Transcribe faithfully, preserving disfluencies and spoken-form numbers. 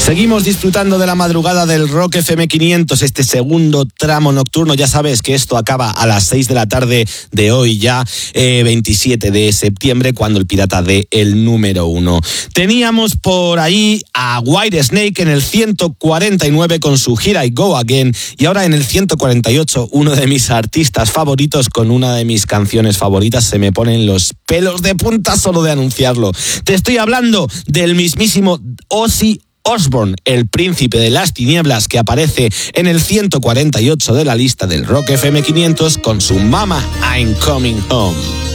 Seguimos disfrutando de la madrugada del Rock F M quinientos, este segundo tramo nocturno. Ya sabes que esto acaba a las seis de la tarde de hoy ya, eh, veintisiete de septiembre, cuando el pirata dé el número uno. Teníamos por ahí a Whitesnake en el ciento cuarenta y nueve con su Here I Go Again, y ahora en el ciento cuarenta y ocho uno de mis artistas favoritos con una de mis canciones favoritas. Se me ponen los pelos de punta solo de anunciarlo. Te estoy hablando del mismísimo Ozzy Osbourne, el príncipe de las tinieblas, que aparece en el ciento cuarenta y ocho de la lista del Rock F M quinientos con su Mama I'm Coming Home.